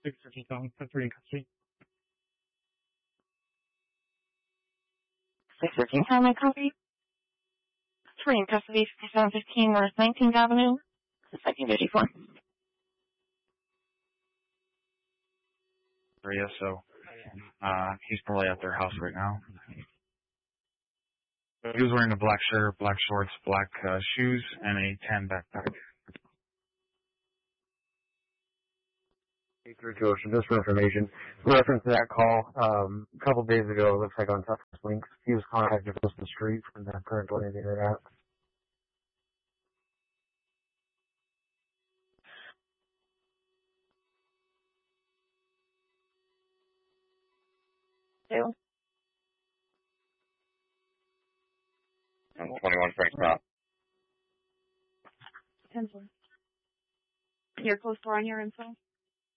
6:15 phone for 3 in custody. 6:15, how may I copy? 3 in custody, 5715 North 19th Avenue, 1954. Yeah, so he's probably at their house right now. He was wearing a black shirt, black shorts, black shoes, and a tan backpack. Through to Ocean, just for information, reference to that call, a couple days ago, it looks like on Southwest Links, he was contacted across the street from the current one they were at. Two. 21 Frank Stop. 10-4. Your close door on your info?